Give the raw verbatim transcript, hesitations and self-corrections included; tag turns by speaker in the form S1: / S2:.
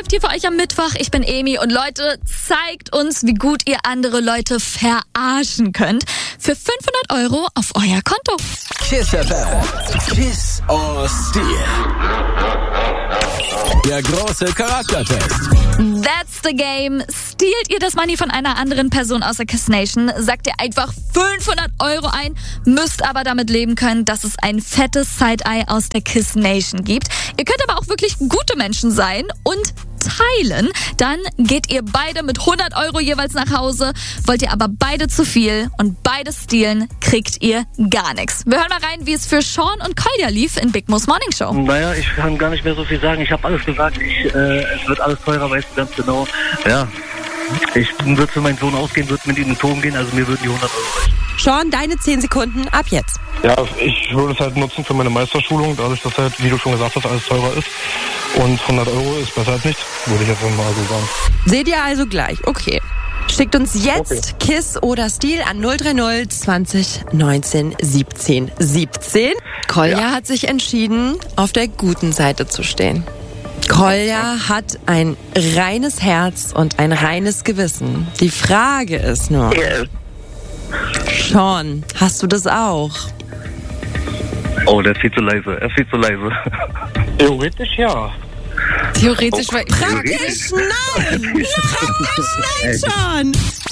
S1: läuft hier für euch am Mittwoch. Ich bin Emi und Leute, zeigt uns, wie gut ihr andere Leute verarschen könnt. Für fünfhundert Euro auf euer Konto.
S2: Kiss F M. Kiss or Steal. Der große Charaktertest.
S1: That's the game. Stealt ihr das Money von einer anderen Person aus der Kiss Nation, sagt ihr einfach fünfhundert Euro ein, müsst aber damit leben können, dass es ein fettes Side-Eye aus der Kiss Nation gibt. Ihr könnt aber auch wirklich gute Menschen sein und teilen. Dann geht ihr beide mit hundert Euro jeweils nach Hause. Wollt ihr aber beide zu viel und beide stehlen, kriegt ihr gar nichts. Wir hören mal rein, wie es für Sean und Kolja lief in Big Mo's Morning Show.
S3: Naja, ich kann gar nicht mehr so viel sagen. Ich habe alles gesagt. Ich, äh, es wird alles teurer, weißt du ganz genau. Ja, ich würde für meinen Sohn ausgehen, würde mit ihm in den Turm gehen. Also mir würden die hundert Euro reichen.
S4: Sean, deine zehn Sekunden ab jetzt.
S5: Ja, ich würde es halt nutzen für meine Meisterschulung, dadurch, dass halt, wie du schon gesagt hast, alles teurer ist. Und hundert Euro ist besser als nichts, würde ich jetzt mal so sagen.
S4: Seht ihr also gleich, okay. Schickt uns jetzt okay. Kiss oder Steal an null drei null zwanzig neunzehn siebzehn siebzehn. Kolja ja. hat sich entschieden, auf der guten Seite zu stehen. Kolja hat ein reines Herz und ein reines Gewissen. Die Frage ist nur...
S3: Yeah.
S4: Sean, hast du das auch?
S3: Oh, der ist viel zu leise. Er ist viel zu leise.
S5: Theoretisch ja.
S4: Theoretisch,
S3: oh,
S4: weil... Praktisch nein! Praktisch nein, Sean!